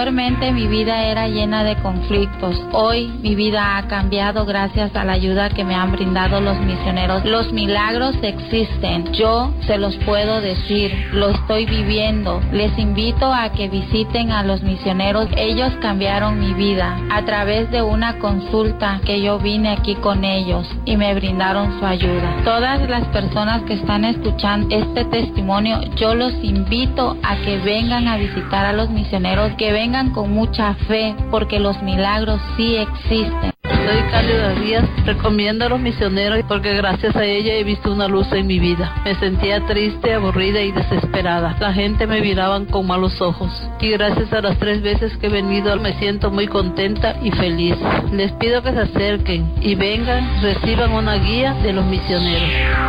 Anteriormente mi vida era llena de conflictos. Hoy mi vida ha cambiado gracias a la ayuda que me han brindado los misioneros. Los milagros existen, yo se los puedo decir, lo estoy viviendo. Les invito a que visiten a los misioneros. Ellos cambiaron mi vida a través de una consulta que yo vine aquí con ellos y me brindaron su ayuda. Todas las personas que están escuchando este testimonio, yo los invito a que vengan a visitar a los misioneros, que vengan con mucha fe, porque los milagros sí existen. Soy Cálida Díaz, recomiendo a los misioneros porque gracias a ella he visto una luz en mi vida. Me sentía triste, aburrida y desesperada. La gente me miraba con malos ojos y gracias a las 3 veces que he venido me siento muy contenta y feliz. Les pido que se acerquen y vengan, reciban una guía de los misioneros.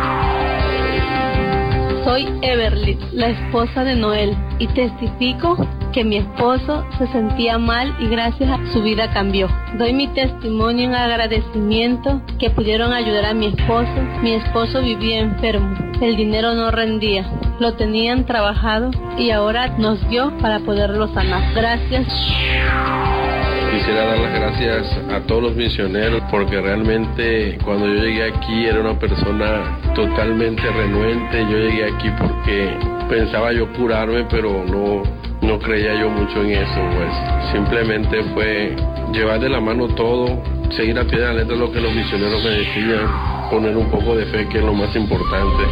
Soy Everly, la esposa de Noel, y testifico que mi esposo se sentía mal y gracias a su vida cambió. Doy mi testimonio en agradecimiento que pudieron ayudar a mi esposo. Mi esposo vivía enfermo, el dinero no rendía, lo tenían trabajado y ahora nos dio para poderlo sanar. Gracias. Quisiera dar las gracias a todos los misioneros porque realmente cuando yo llegué aquí era una persona totalmente renuente. Yo llegué aquí porque pensaba yo curarme, pero no creía yo mucho en eso, pues. Simplemente fue llevar de la mano todo, seguir a pie de la letra lo que los misioneros me decían, poner un poco de fe, que es lo más importante.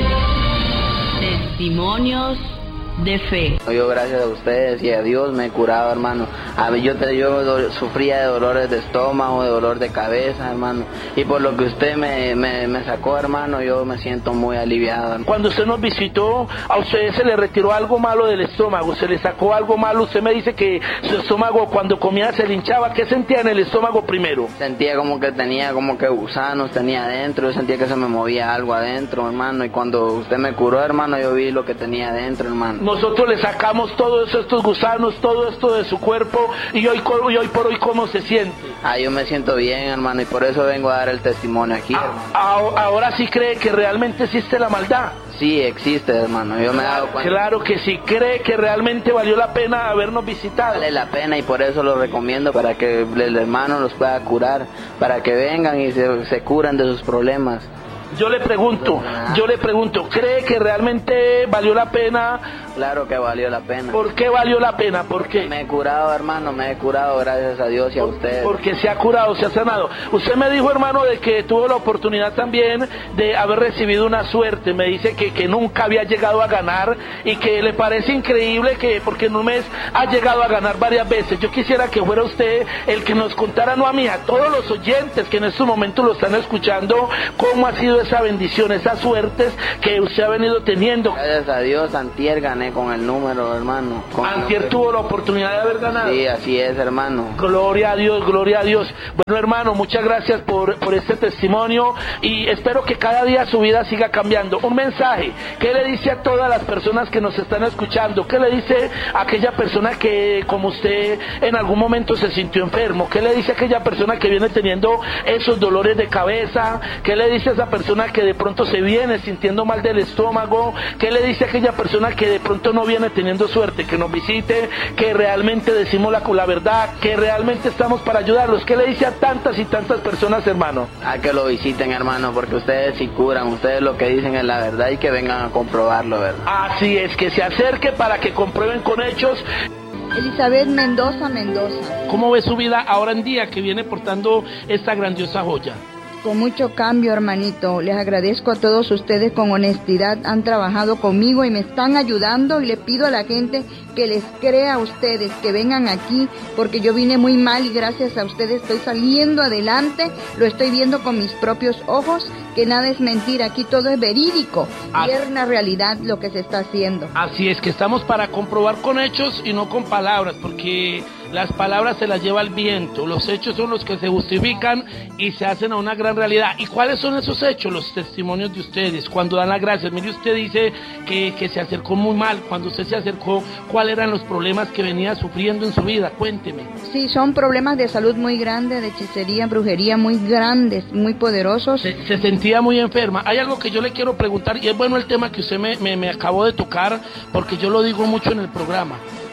Testimonios de fe. Yo gracias a ustedes y a Dios me he curado, hermano. Yo sufría de dolores de estómago, de dolor de cabeza, hermano. Y por lo que usted me sacó, hermano, yo me siento muy aliviado. Cuando usted nos visitó, a usted se le retiró algo malo del estómago, se le sacó algo malo. Usted me dice que su estómago cuando comía se le hinchaba. ¿Qué sentía en el estómago primero? Sentía como que tenía gusanos, tenía adentro. Yo sentía que se me movía algo adentro, hermano. Y cuando usted me curó, hermano, yo vi lo que tenía adentro, hermano. Nosotros le sacamos todos estos gusanos, todo esto de su cuerpo y hoy por hoy, ¿cómo se siente? Yo me siento bien, hermano, y por eso vengo a dar el testimonio aquí, hermano. Ahora sí cree que realmente existe la maldad. Sí, existe, hermano, yo me he dado cuenta. Claro que sí, cree que realmente valió la pena habernos visitado. Vale la pena y por eso lo recomiendo, para que el hermano los pueda curar, para que vengan y se curen de sus problemas. Yo le pregunto, ¿cree que realmente valió la pena? Claro que valió la pena. ¿Por qué valió la pena? ¿Por qué? Me he curado, hermano, gracias a Dios y a usted. Porque se ha curado, se ha sanado. Usted me dijo, hermano, de que tuvo la oportunidad también de haber recibido una suerte. Me dice que nunca había llegado a ganar y que le parece increíble que porque en un mes ha llegado a ganar varias veces. Yo quisiera que fuera usted el que nos contara, no a mí, a todos los oyentes que en estos momentos lo están escuchando, cómo ha sido esa bendición, esas suertes que usted ha venido teniendo. Gracias a Dios, antier gané con el número, hermano. Antier tuvo la oportunidad de haber ganado. Sí, así es, hermano. Gloria a Dios, gloria a Dios. Bueno, hermano, muchas gracias por este testimonio y espero que cada día su vida siga cambiando. Un mensaje, ¿qué le dice a todas las personas que nos están escuchando? ¿Qué le dice a aquella persona que, como usted, en algún momento se sintió enfermo? ¿Qué le dice a aquella persona que viene teniendo esos dolores de cabeza? ¿Qué le dice a esa persona que de pronto se viene sintiendo mal del estómago? ¿Qué le dice a aquella persona que de pronto no viene teniendo suerte, que nos visite, que realmente decimos la verdad, que realmente estamos para ayudarlos? ¿Qué le dice a tantas y tantas personas, hermano? A que lo visiten, hermano, porque ustedes sí curan, ustedes lo que dicen es la verdad y que vengan a comprobarlo, ¿verdad? Así es, que se acerque para que comprueben con hechos. Elizabeth Mendoza. ¿Cómo ve su vida ahora en día que viene portando esta grandiosa joya? Con mucho cambio, hermanito. Les agradezco a todos ustedes, con honestidad han trabajado conmigo y me están ayudando, y le pido a la gente que les crea a ustedes, que vengan aquí, porque yo vine muy mal y gracias a ustedes estoy saliendo adelante, lo estoy viendo con mis propios ojos, que nada es mentira, aquí todo es verídico y es una realidad lo que se está haciendo. Así es, que estamos para comprobar con hechos y no con palabras, porque las palabras se las lleva el viento, los hechos son los que se justifican y se hacen a una gran realidad. ¿Y cuáles son esos hechos? Los testimonios de ustedes, cuando dan las gracias. Mire, usted dice que se acercó muy mal. Cuando usted se acercó, ¿cuáles eran los problemas que venía sufriendo en su vida? Cuénteme. Sí, son problemas de salud muy grandes, de hechicería, brujería muy grandes, muy poderosos. Se sentía muy enferma. Hay algo que yo le quiero preguntar, y es bueno el tema que usted me acabó de tocar, porque yo lo digo mucho en el programa.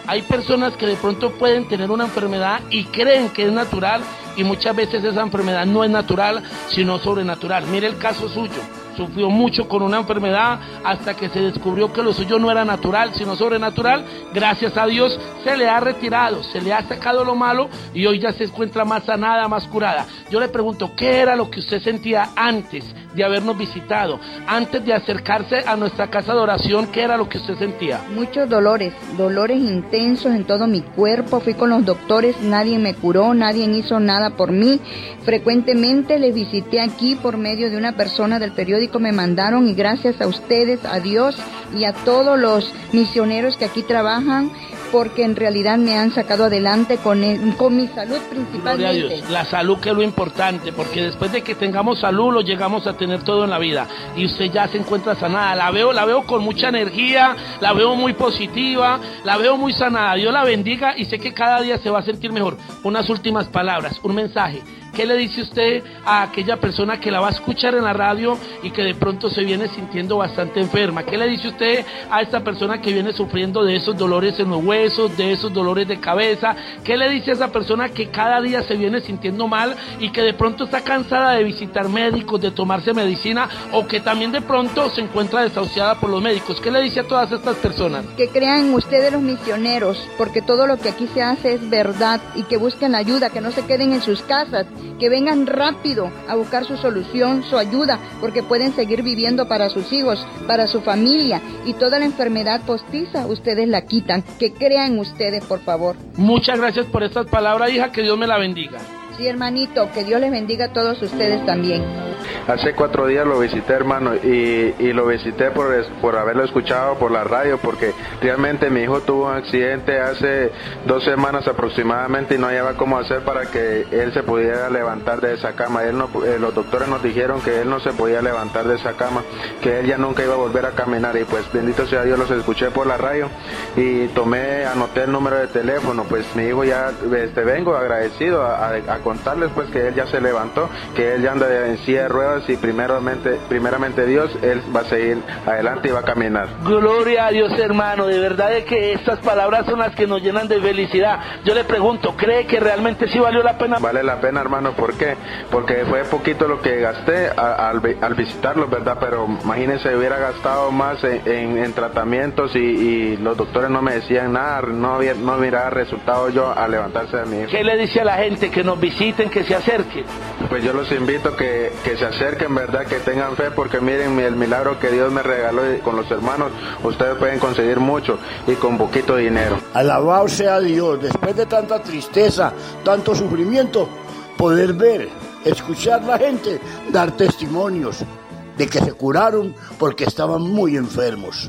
Hay personas que de pronto pueden tener una enfermedad y creen que es natural, y muchas veces esa enfermedad no es natural, sino sobrenatural. Mire el caso suyo. Sufrió mucho con una enfermedad hasta que se descubrió que lo suyo no era natural, sino sobrenatural. Gracias a Dios se le ha retirado, se le ha sacado lo malo y hoy ya se encuentra más sanada, más curada. Yo le pregunto, ¿qué era lo que usted sentía antes de habernos visitado? Antes de acercarse a nuestra casa de oración, ¿qué era lo que usted sentía? Muchos dolores intensos en todo mi cuerpo. Fui con los doctores, nadie me curó, nadie hizo nada por mí. Frecuentemente les visité aquí por medio de una persona del periódico, me mandaron, y gracias a ustedes, a Dios y a todos los misioneros que aquí trabajan, porque en realidad me han sacado adelante con mi salud principalmente. Gloria a Dios, la salud que es lo importante, porque después de que tengamos salud lo llegamos a tener todo en la vida, y usted ya se encuentra sanada. La veo con mucha energía, la veo muy positiva, la veo muy sanada. Dios la bendiga y sé que cada día se va a sentir mejor. Unas últimas palabras, un mensaje. ¿Qué le dice usted a aquella persona que la va a escuchar en la radio y que de pronto se viene sintiendo bastante enferma? ¿Qué le dice usted a esta persona que viene sufriendo de esos dolores en los huesos, de esos dolores de cabeza? ¿Qué le dice a esa persona que cada día se viene sintiendo mal y que de pronto está cansada de visitar médicos, de tomarse medicina, o que también de pronto se encuentra desahuciada por los médicos? ¿Qué le dice a todas estas personas? Que crean en ustedes, los misioneros, porque todo lo que aquí se hace es verdad, y que busquen la ayuda, que no se queden en sus casas, que vengan rápido a buscar su solución, su ayuda, porque pueden seguir viviendo para sus hijos, para su familia, y toda la enfermedad postiza ustedes la quitan. Que crean en ustedes, por favor. Muchas gracias por estas palabras, hija, que Dios me la bendiga. Sí, hermanito, que Dios les bendiga a todos ustedes también. Hace 4 días lo visité, hermano, y lo visité por haberlo escuchado por la radio, porque realmente mi hijo tuvo un accidente hace 2 semanas aproximadamente y no hallaba cómo hacer para que él se pudiera levantar de esa cama. Los doctores nos dijeron que él no se podía levantar de esa cama, que él ya nunca iba a volver a caminar, y pues bendito sea Dios, los escuché por la radio y anoté el número de teléfono. Pues mi hijo ya, vengo agradecido a contarles pues que él ya se levantó, que él ya anda en silla de ruedas, y primeramente Dios, él va a seguir adelante y va a caminar. Gloria a Dios, hermano, de verdad es que estas palabras son las que nos llenan de felicidad. Yo le pregunto, ¿cree que realmente sí valió la pena? Vale la pena, hermano. ¿Por qué? Porque fue poquito lo que gasté al visitarlo, ¿verdad? Pero imagínense, hubiera gastado más en tratamientos y los doctores no me decían nada, no miraba resultado yo al levantarse de mi hijo. ¿Qué le dice a la gente? Que nos visiten, que se acerquen. Pues yo los invito que se acerquen, ¿verdad? Que tengan fe, porque miren el milagro que Dios me regaló, y con los hermanos ustedes pueden conseguir mucho y con poquito dinero. Alabado sea Dios, después de tanta tristeza, tanto sufrimiento, poder ver, escuchar a la gente, dar testimonios de que se curaron porque estaban muy enfermos,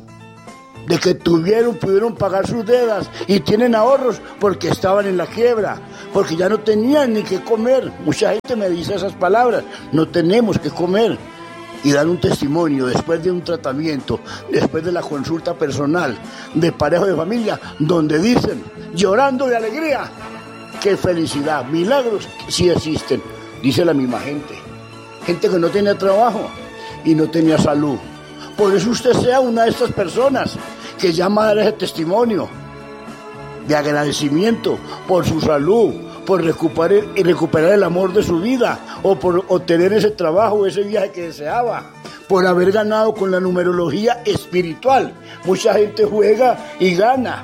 de que pudieron pagar sus deudas y tienen ahorros porque estaban en la quiebra, porque ya no tenían ni qué comer. Mucha gente me dice esas palabras, no tenemos que comer, y dan un testimonio después de un tratamiento, después de la consulta personal de pareja de familia, donde dicen, llorando de alegría, qué felicidad, milagros sí existen. Dice la misma gente que no tenía trabajo y no tenía salud. Por eso usted sea una de estas personas que llama a dar ese testimonio de agradecimiento por su salud, por recuperar el amor de su vida, o por obtener ese trabajo, ese viaje que deseaba, por haber ganado con la numerología espiritual. Mucha gente juega y gana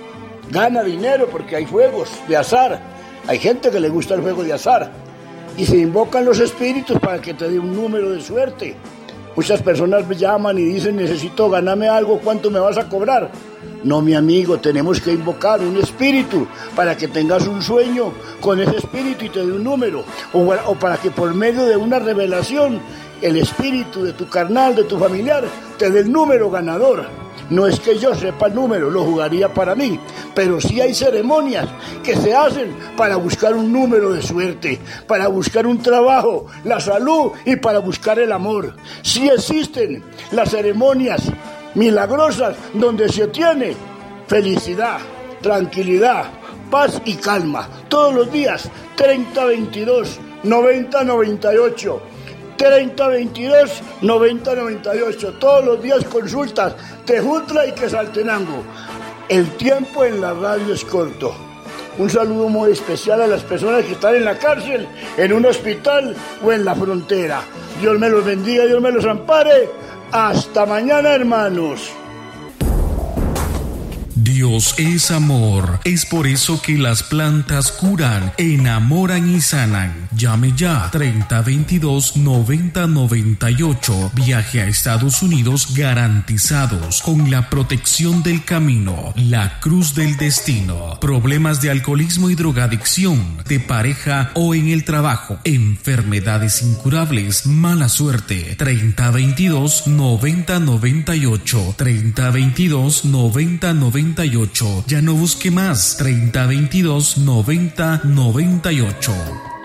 dinero porque hay juegos de azar. Hay gente que le gusta el juego de azar y se invocan los espíritus para que te dé un número de suerte. Muchas personas me llaman y dicen, necesito ganarme algo, ¿cuánto me vas a cobrar? No, mi amigo, tenemos que invocar un espíritu para que tengas un sueño con ese espíritu y te dé un número, o para que por medio de una revelación el espíritu de tu carnal, de tu familiar, te dé el número ganador. No es que yo sepa el número, lo jugaría para mí, pero sí hay ceremonias que se hacen para buscar un número de suerte, para buscar un trabajo, la salud y para buscar el amor. Sí existen las ceremonias milagrosas donde se obtiene felicidad, tranquilidad, paz y calma. Todos los días, 3022 9098. 3022 9098. Todos los días consultas Tejutla y Quetzaltenango. El tiempo en la radio es corto. Un saludo muy especial a las personas que están en la cárcel, en un hospital o en la frontera. Dios me los bendiga, Dios me los ampare. Hasta mañana, hermanos. Dios es amor, es por eso que las plantas curan, enamoran y sanan. Llame ya 3022-9098. Viaje a Estados Unidos garantizados con la protección del camino, la cruz del destino. Problemas de alcoholismo y drogadicción, de pareja o en el trabajo, enfermedades incurables, mala suerte. 3022-9098. 3022-9098. Ya no busque más. 3022-9098.